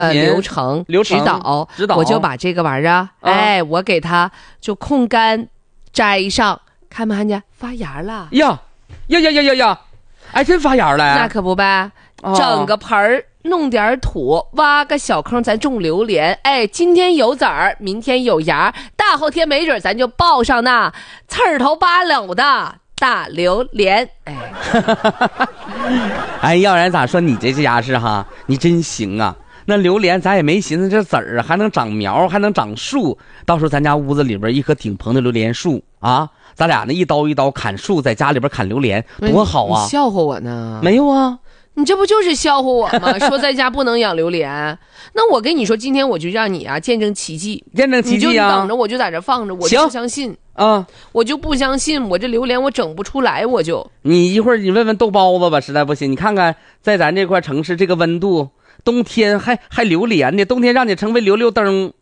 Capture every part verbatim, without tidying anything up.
呃流程流程指导指导， 我就把这个玩意儿、啊、哎，我给它就控干摘上，看没看见发芽了？ 呀呀呀呀呀呀！哎，真发芽了！ 那可不呗，哦、整个盆儿弄点土，挖个小坑，咱种榴莲。哎，今天有籽儿，明天有芽，大后天没准咱就抱上那刺儿头八篓的大榴莲。哎， 哎，要然咋说你这家是哈？你真行啊！那榴莲咱也没寻思这籽儿还能长苗，还能长树。到时候咱家屋子里边一棵顶棚的榴莲树啊，咱俩呢一刀一刀砍树，在家里边砍榴莲，多好啊！ 你笑话我呢？ 没有啊。 你这不就是笑话我吗？说在家不能养榴莲，那我跟你说，今天我就让你啊见证奇迹， 见证奇迹啊！ 你就等着，我就在这放着，我就不相信啊， 我就不相信，我这榴莲我整不出来，我就你一会儿你问问豆包子吧，实在不行，你看看在咱这块城市这个温度，冬天还还榴莲呢，冬天让你成为榴榴灯。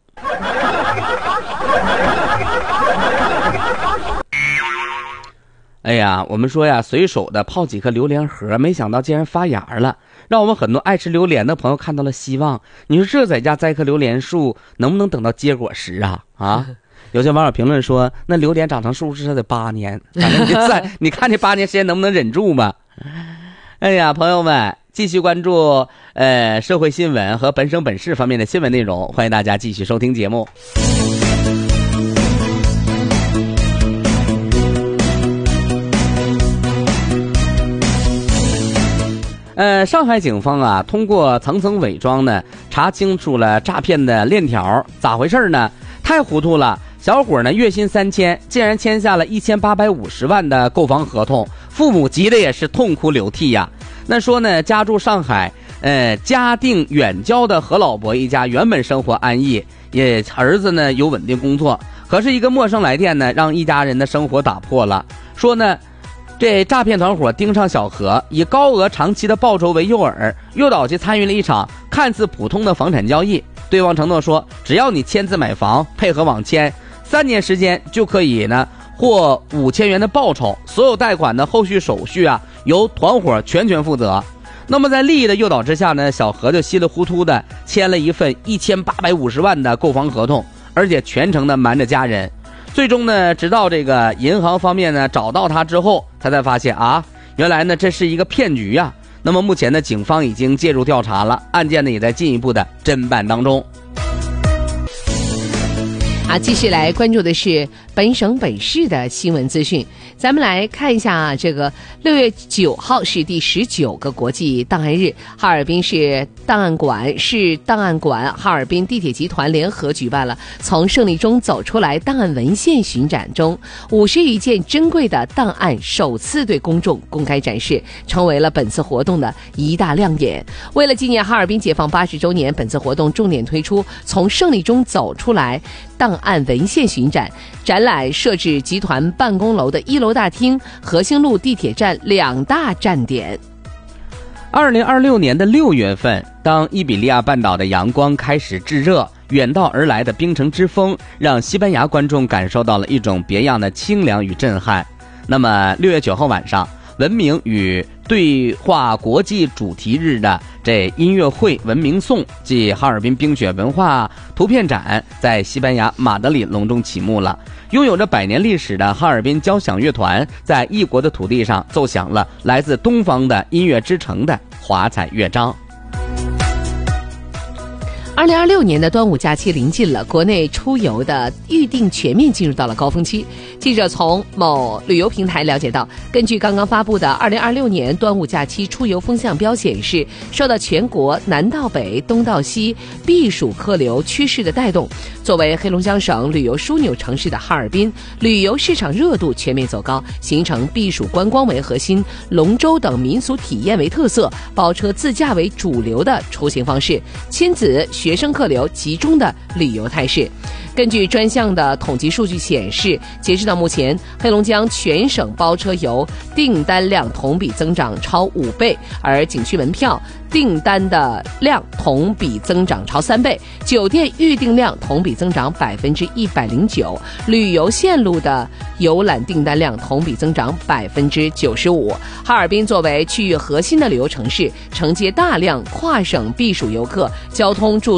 哎呀，我们说呀，随手的泡几颗榴莲核，没想到竟然发芽了，让我们很多爱吃榴莲的朋友看到了希望。你说这在家栽棵榴莲树，能不能等到结果时啊？啊！有些网友评论说，那榴莲长成树至少得八年，反正你在你看这八年时间能不能忍住吧？哎呀，朋友们，继续关注呃社会新闻和本省本市方面的新闻内容，欢迎大家继续收听节目。呃，上海警方啊，通过层层伪装呢，查清楚了诈骗的链条。咋回事呢？太糊涂了！小伙呢月薪三千，竟然签下了一千八百五十万的购房合同，父母急的也是痛哭流涕呀。那说呢，家住上海，呃，家定远郊的何老伯一家原本生活安逸，也儿子呢有稳定工作，可是一个陌生来电呢，让一家人的生活打破了。说呢，这诈骗团伙盯上小何，以高额长期的报酬为诱饵，诱导其参与了一场看似普通的房产交易。对方承诺说，只要你签字买房，配合网签，三年时间就可以呢获五千元的报酬，所有贷款的后续手续啊由团伙全权负责。那么在利益的诱导之下呢，小何就稀里糊涂的签了一份一千八百五十万的购房合同，而且全程的瞒着家人。最终呢，直到这个银行方面呢找到他之后，他才发现啊，原来呢这是一个骗局啊。那么目前呢，警方已经介入调查了，案件呢也在进一步的侦办当中。 好，继续来关注的是本省本市的新闻资讯。咱们来看一下啊，这个六月九号是第十九个国际档案日，哈尔滨市档案馆、市档案馆、哈尔滨地铁集团联合举办了“从胜利中走出来”档案文献巡展中，五十余件珍贵的档案首次对公众公开展示，成为了本次活动的一大亮点。为了纪念哈尔滨解放八十周年，本次活动重点推出“从胜利中走出来”档案文献巡展，展览设置集团办公楼的一楼大厅、和兴路地铁站两大站点。 二零二六年的六月份，当伊比利亚半岛的阳光开始炙热，远道而来的冰城之风让西班牙观众感受到了一种别样的清凉与震撼。那么六月九号晚上，文明与对话国际主题日的这音乐会文明颂暨哈尔滨冰雪文化图片展在西班牙马德里隆重启幕了。拥有着百年历史的哈尔滨交响乐团在异国的土地上奏响了来自东方的音乐之城的华彩乐章。 二零二六年的端午假期临近了，国内出游的预订全面进入到了高峰期。记者从某旅游平台了解到，根据刚刚发布的二零二六年端午假期出游风向标显示，受到全国南到北、东到西避暑客流趋势的带动，作为黑龙江省旅游枢纽城市的哈尔滨，旅游市场热度全面走高，形成避暑观光为核心、龙舟等民俗体验为特色、包车自驾为主流的出行方式，亲子学生客流集中的旅游态势。 根据专项的统计数据显示，截止到目前，黑龙江全省包车游订单量同比增长超五倍，而景区门票订单的量同比增长超三倍，酒店预订量同比增长百分之一百零九，旅游线路的游览订单量同比增长百分之九十五。哈尔滨作为区域核心的旅游城市，承接大量跨省避暑游客，交通住